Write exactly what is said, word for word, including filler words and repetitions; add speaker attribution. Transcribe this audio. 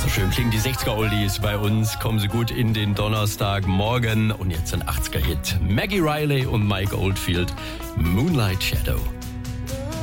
Speaker 1: So schön klingen die sechziger-Oldies bei uns. Kommen sie gut in den Donnerstagmorgen. Und jetzt ein achtziger-Hit. Maggie Riley und Mike Oldfield. Moonlight Shadow.